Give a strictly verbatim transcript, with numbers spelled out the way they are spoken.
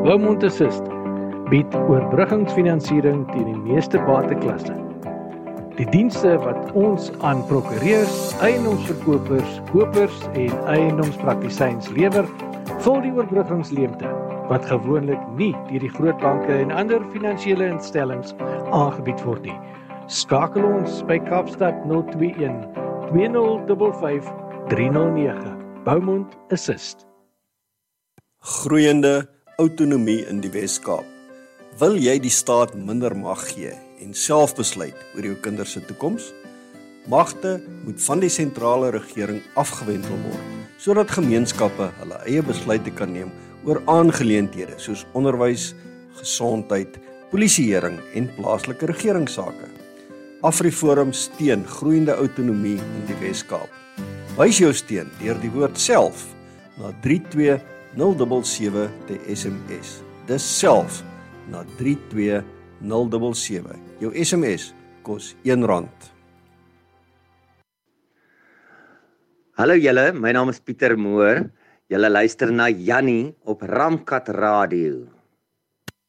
Beaumont Assist bied oorbruggingsfinansiering teen die meeste bateklasse. Die dienste wat ons aan prokureurs, eiendomsverkopers, kopers en eiendomspraktisyns lewer, vul die oorbruggingsleemte wat gewoonlik nie deur die groot banke en ander finansiële instellings aangebied word nie. Skakel ons by Kaapstad nul twee een twee nul vyf vyf drie nul nege. Beaumont Assist. Groeiende autonomie in die Wes-Kaap. Wil jy die staat minder mag gee en self besluit oor jou kinders se toekoms? Magte moet van die sentrale regering afgewendel word, sodat gemeenskappe hulle eie besluite kan neem oor aangeleenthede soos onderwys, gesondheid, polisieering en plaaslike regeringssake. AfriForum steun groeiende autonomie in die Wes-Kaap. Wys jou steun deur die woord self na drie twee nul sewe sewe te S M S. Dis self na drie twee nul sewe sewe. Jou S M S kos een rand. Hallo julle, my naam is Pieter Moore. Julle luister na Jannie op Ramkat Radio.